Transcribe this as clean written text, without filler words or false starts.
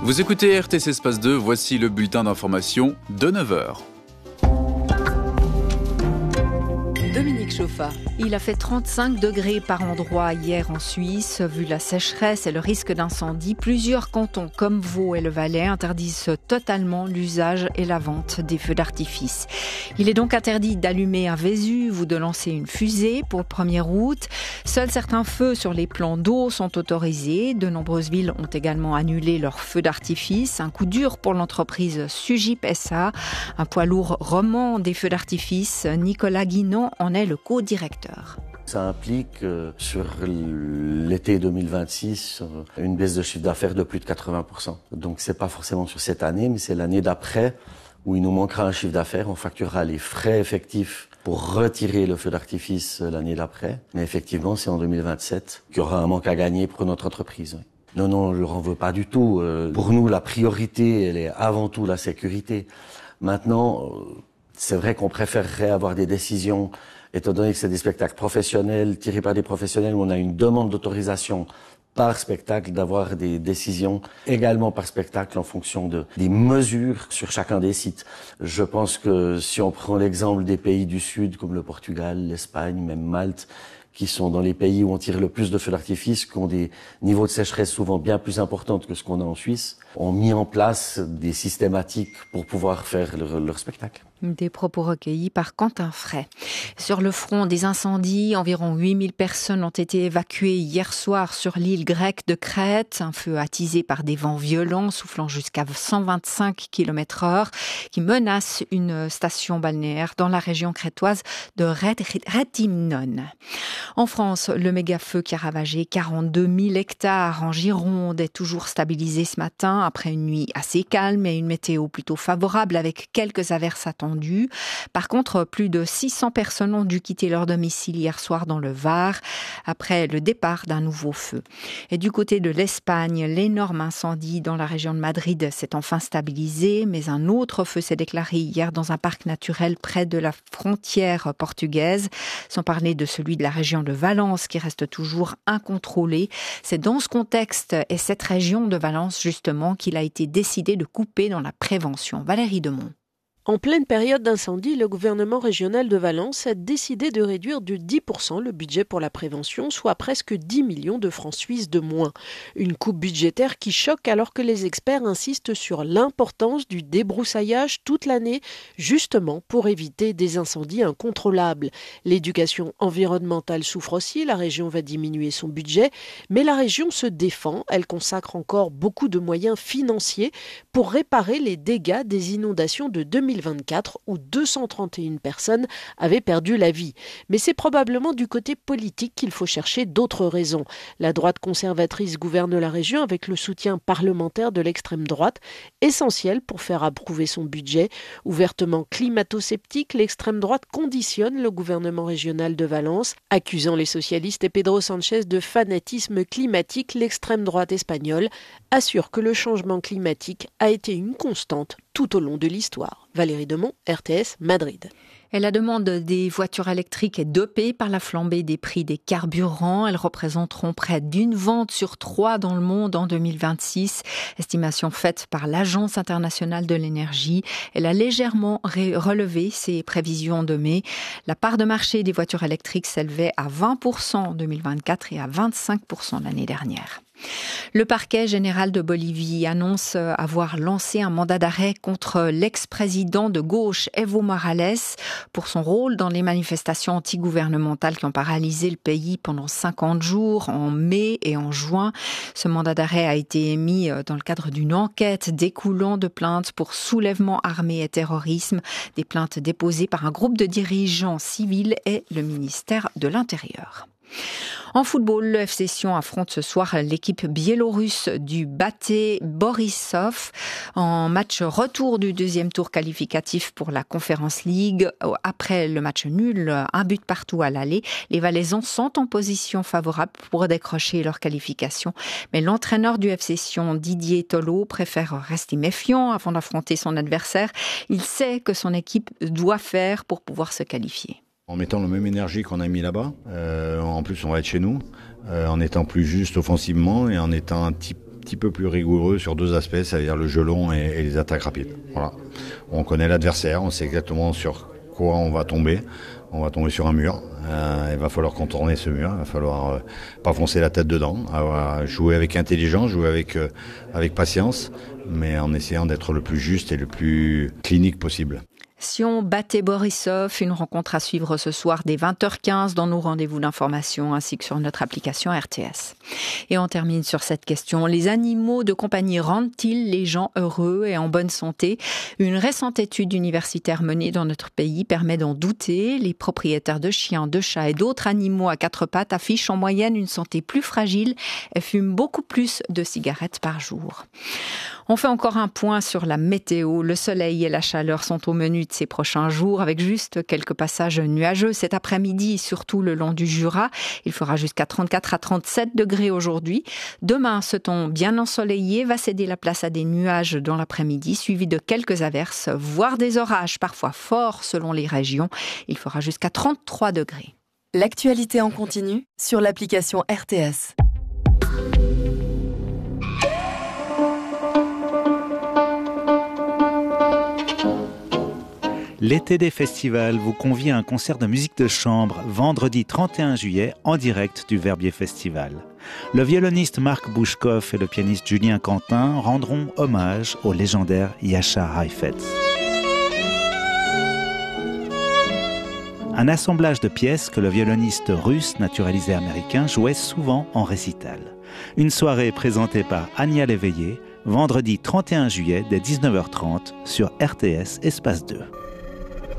Vous écoutez RTC Espace 2, voici le bulletin d'information de 9h. Dominique Chauffa. Il a fait 35 degrés par endroit hier en Suisse. Vu la sécheresse et le risque d'incendie, plusieurs cantons comme Vaud et le Valais interdisent totalement l'usage et la vente des feux d'artifice. Il est donc interdit d'allumer un Vésuve ou de lancer une fusée pour le 1er août. Seuls certains feux sur les plans d'eau sont autorisés. De nombreuses villes ont également annulé leurs feux d'artifice. Un coup dur pour l'entreprise Sugip SA. Un poids lourd roman des feux d'artifice. Nicolas Guinan en est le co-directeur. Ça implique sur l'été 2026 une baisse de chiffre d'affaires de plus de 80%. Donc c'est pas forcément sur cette année, mais c'est l'année d'après où il nous manquera un chiffre d'affaires. On facturera les frais effectifs pour retirer le feu d'artifice l'année d'après. Mais effectivement, c'est en 2027 qu'il y aura un manque à gagner pour notre entreprise. Non, je ne leur en veux pas du tout. Pour nous, la priorité, elle est avant tout la sécurité. Maintenant, c'est vrai qu'on préférerait avoir des décisions, étant donné que c'est des spectacles professionnels, tirés par des professionnels, où on a une demande d'autorisation par spectacle, d'avoir des décisions également par spectacle en fonction des mesures sur chacun des sites. Je pense que si on prend l'exemple des pays du Sud, comme le Portugal, l'Espagne, même Malte, qui sont dans les pays où on tire le plus de feux d'artifice, qui ont des niveaux de sécheresse souvent bien plus importants que ce qu'on a en Suisse, ont mis en place des systématiques pour pouvoir faire leur spectacle. Des propos recueillis par Quentin Fray. Sur le front des incendies, environ 8000 personnes ont été évacuées hier soir sur l'île grecque de Crète. Un feu attisé par des vents violents soufflant jusqu'à 125 km/h qui menace une station balnéaire dans la région crétoise de Rétimnon. En France, le méga-feu qui a ravagé 42 000 hectares en Gironde est toujours stabilisé ce matin après une nuit assez calme et une météo plutôt favorable avec quelques averses attendues. Par contre, plus de 600 personnes ont dû quitter leur domicile hier soir dans le Var après le départ d'un nouveau feu. Et du côté de l'Espagne, l'énorme incendie dans la région de Madrid s'est enfin stabilisé, mais un autre feu s'est déclaré hier dans un parc naturel près de la frontière portugaise, sans parler de celui de la région de Valence qui reste toujours incontrôlé. C'est dans ce contexte et cette région de Valence justement qu'il a été décidé de couper dans la prévention. Valérie Demont. En pleine période d'incendie, le gouvernement régional de Valence a décidé de réduire de 10% le budget pour la prévention, soit presque 10 millions de francs suisses de moins. Une coupe budgétaire qui choque alors que les experts insistent sur l'importance du débroussaillage toute l'année, justement pour éviter des incendies incontrôlables. L'éducation environnementale souffre aussi, la région va diminuer son budget, mais la région se défend, elle consacre encore beaucoup de moyens financiers pour réparer les dégâts des inondations de 2024 où 231 personnes avaient perdu la vie. Mais c'est probablement du côté politique qu'il faut chercher d'autres raisons. La droite conservatrice gouverne la région avec le soutien parlementaire de l'extrême droite, essentiel pour faire approuver son budget. Ouvertement climato-sceptique, l'extrême droite conditionne le gouvernement régional de Valence. Accusant les socialistes et Pedro Sánchez de fanatisme climatique, l'extrême droite espagnole assure que le changement climatique a été une constante tout au long de l'histoire. Valérie Demont, RTS, Madrid. Et la demande des voitures électriques est dopée par la flambée des prix des carburants. Elles représenteront près d'une vente sur 3 dans le monde en 2026. Estimation faite par l'Agence internationale de l'énergie. Elle a légèrement relevé ses prévisions de mai. La part de marché des voitures électriques s'élevait à 20% en 2024 et à 25% l'année dernière. Le parquet général de Bolivie annonce avoir lancé un mandat d'arrêt contre l'ex-président de gauche Evo Morales pour son rôle dans les manifestations antigouvernementales qui ont paralysé le pays pendant 50 jours en mai et en juin. Ce mandat d'arrêt a été émis dans le cadre d'une enquête découlant de plaintes pour soulèvement armé et terrorisme, des plaintes déposées par un groupe de dirigeants civils et le ministère de l'Intérieur. En football, le FC Sion affronte ce soir l'équipe biélorusse du Bate Borisov en match retour du deuxième tour qualificatif pour la Conference League. Après le match nul, 1 but partout à l'aller, les Valaisans sont en position favorable pour décrocher leur qualification. Mais l'entraîneur du FC Sion, Didier Tolo, préfère rester méfiant avant d'affronter son adversaire. Il sait que son équipe doit faire pour pouvoir se qualifier. En mettant la même énergie qu'on a mis là-bas, en plus on va être chez nous, en étant plus juste offensivement et en étant un petit petit peu plus rigoureux sur 2 aspects, c'est-à-dire le jeu long et les attaques rapides. Voilà. On connaît l'adversaire, on sait exactement sur quoi on va tomber. On va tomber sur un mur, il va falloir contourner ce mur, il va falloir pas foncer la tête dedans, jouer avec intelligence, jouer avec patience, mais en essayant d'être le plus juste et le plus clinique possible. Sion Batey-Borisov, une rencontre à suivre ce soir dès 20h15 dans nos rendez-vous d'information ainsi que sur notre application RTS. Et on termine sur cette question. Les animaux de compagnie rendent-ils les gens heureux et en bonne santé ? Une récente étude universitaire menée dans notre pays permet d'en douter. Les propriétaires de chiens, de chats et d'autres animaux à 4 pattes affichent en moyenne une santé plus fragile et fument beaucoup plus de cigarettes par jour. On fait encore un point sur la météo. Le soleil et la chaleur sont au menu de ces prochains jours, avec juste quelques passages nuageux cet après-midi, surtout le long du Jura. Il fera jusqu'à 34 à 37 degrés aujourd'hui. Demain, ce temps bien ensoleillé va céder la place à des nuages dans l'après-midi, suivis de quelques averses, voire des orages, parfois forts selon les régions. Il fera jusqu'à 33 degrés. L'actualité en continu sur l'application RTS. L'été des festivals vous convie à un concert de musique de chambre vendredi 31 juillet en direct du Verbier Festival. Le violoniste Marc Bouchkov et le pianiste Julien Quentin rendront hommage au légendaire Jascha Heifetz. Un assemblage de pièces que le violoniste russe naturalisé américain jouait souvent en récital. Une soirée présentée par Ania Léveillé, vendredi 31 juillet dès 19h30 sur RTS Espace 2.